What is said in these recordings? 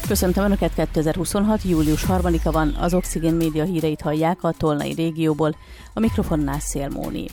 Köszöntöm Önöket, 2026. július 3-a van, az Oxigén Média híreit hallják a Tolnai régióból, a mikrofonnál Szél Móni.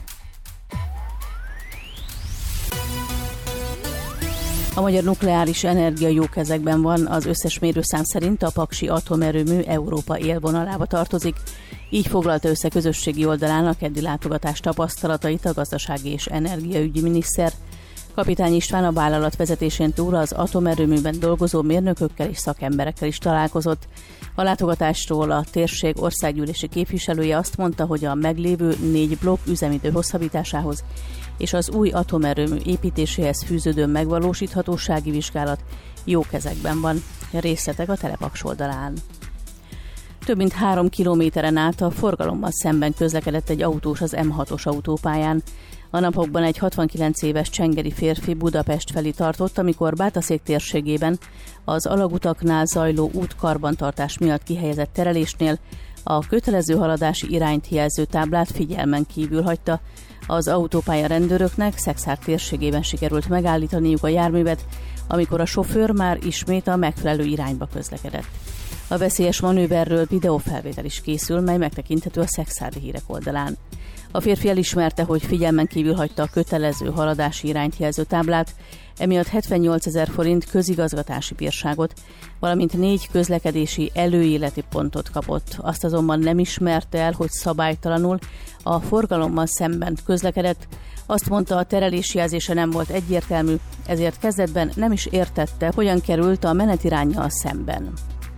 A magyar nukleáris energia jó kezekben van, az összes mérőszám szerint a paksi atomerőmű Európa élvonalába tartozik. Így foglalta össze közösségi oldalán a keddi látogatás tapasztalatait a gazdasági és energiaügyi miniszter. Kapitány István a vállalat vezetésén túl az atomerőműben dolgozó mérnökökkel és szakemberekkel is találkozott. A látogatásról a térség országgyűlési képviselője azt mondta, hogy a meglévő 4 blokk üzemidő hosszabbításához és az új atomerőmű építéséhez fűződő megvalósíthatósági vizsgálat jó kezekben van. Részletek a Telepaks oldalán. Több mint 3 kilométeren át a forgalommal szemben közlekedett egy autós az M6-os autópályán. A napokban egy 69 éves csengeri férfi Budapest felé tartott, amikor Bátaszék térségében az alagutaknál zajló útkarbantartás miatt kihelyezett terelésnél a kötelező haladási irányt jelző táblát figyelmen kívül hagyta. Az autópálya rendőröknek Szekszárd térségében sikerült megállítaniuk a járművet, amikor a sofőr már ismét a megfelelő irányba közlekedett. A veszélyes manőverről videófelvétel is készül, mely megtekinthető a szekszárdi hírek oldalán. A férfi elismerte, hogy figyelmen kívül hagyta a kötelező haladási irányt jelző táblát, emiatt 78 000 forint közigazgatási bírságot, valamint 4 közlekedési előéleti pontot kapott. Azt azonban nem ismerte el, hogy szabálytalanul a forgalommal szemben közlekedett. Azt mondta, a terelésjelzése nem volt egyértelmű, ezért kezdetben nem is értette, hogyan került a menetiránnyal szemben.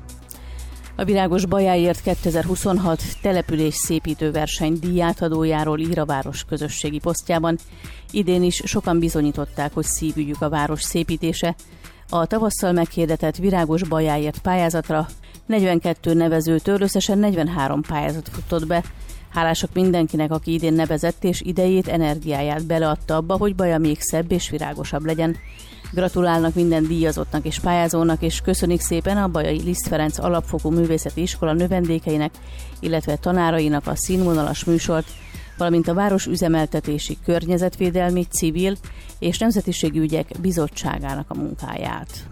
A Virágos Bajáért 2026 település szépítő verseny díjátadójáról ír a város közösségi posztjában. Idén is sokan bizonyították, hogy szívügyük a város szépítése. A tavasszal meghirdetett Virágos Bajáért pályázatra 42 nevezőtől összesen 43 pályázat futott be. Hálásak mindenkinek, aki idén nevezett és idejét, energiáját beleadta abba, hogy Baja még szebb és virágosabb legyen. Gratulálnak minden díjazottnak és pályázónak, és köszönik szépen a Bajai Liszt Ferenc Alapfokú Művészeti Iskola növendékeinek, illetve tanárainak a színvonalas műsort, valamint a Város Üzemeltetési, Környezetvédelmi, Civil és Nemzetiségi Ügyek Bizottságának a munkáját.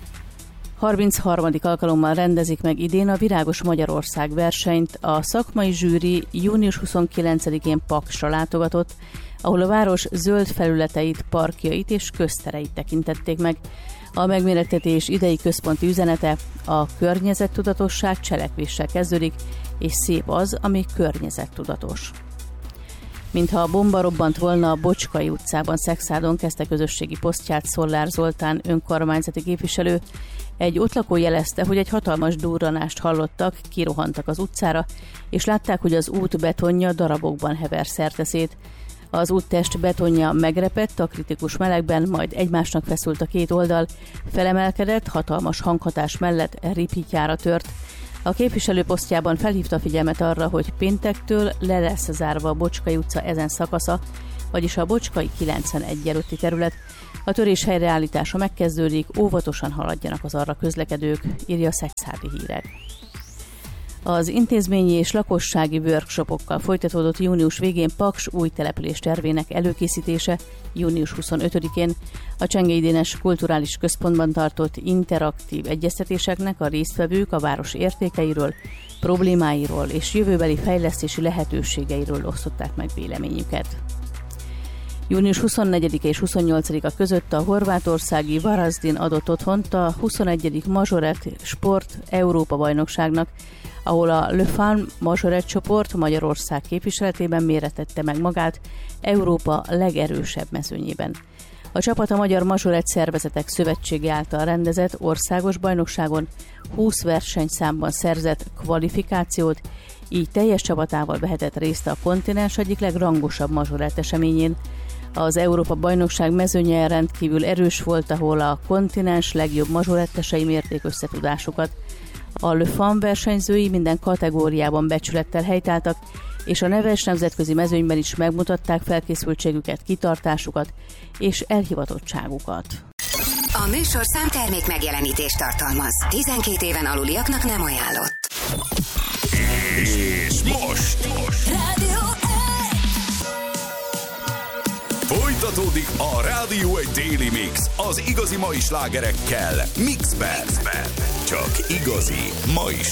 33. alkalommal rendezik meg idén a Virágos Magyarország versenyt. A szakmai zsűri június 29-én Paksra látogatott, ahol a város zöld felületeit, parkjait és köztereit tekintették meg. A megmérettetés idei központi üzenete: a környezettudatosság cselekvéssel kezdődik, és szép az, ami környezettudatos. Mintha a bomba robbant volna, a Bocskai utcában, Szekszárdon kezdte közösségi posztját Szollár Zoltán önkormányzati képviselő. Egy ott lakó jelezte, hogy egy hatalmas durranást hallottak, kirohantak az utcára, és látták, hogy az út betonja darabokban hever szerteszét. Az úttest betonja megrepett a kritikus melegben, majd egymásnak feszült a két oldal, felemelkedett, hatalmas hanghatás mellett ripityára tört. A képviselő posztjában felhívta a figyelmet arra, hogy péntektől le lesz zárva a Bocskai utca ezen szakasza, vagyis a Bocskai 91 előtti terület. A törés helyreállítása megkezdődik, óvatosan haladjanak az arra közlekedők, írja a Szekszárdi Hírek. Az intézményi és lakossági workshopokkal folytatódott június végén Paks új település tervének előkészítése június 25-én. A Csengei Dénes Kulturális Központban tartott interaktív egyeztetéseknek a résztvevők a város értékeiről, problémáiról és jövőbeli fejlesztési lehetőségeiről osztották meg véleményüket. Június 24 és 28-a között a horvátországi Varazdin adott otthont a 21. Majoret Sport Európa-bajnokságnak, ahol a Le Fan Majoret csoport Magyarország képviseletében méretette meg magát Európa legerősebb mezőnyében. A csapat a Magyar Majoret Szervezetek Szövetsége által rendezett országos bajnokságon 20 versenyszámban szerzett kvalifikációt, így teljes csapatával vehetett részt a kontinens egyik legrangosabb majoret eseményén. Az Európa-bajnokság mezőnye rendkívül erős volt, ahol a kontinens legjobb majorettesei mérték összetudásukat. A Le Fan versenyzői minden kategóriában becsülettel helytáltak, és a neves nemzetközi mezőnyben is megmutatták felkészültségüket, kitartásukat és elhivatottságukat. A műsorszám termék megjelenítést tartalmaz. 12 éven aluliaknak nem ajánlott. És most folytatódik a Rádió 1 Daily Mix az igazi mai slágerekkel Mixben. Csak igazi, ma is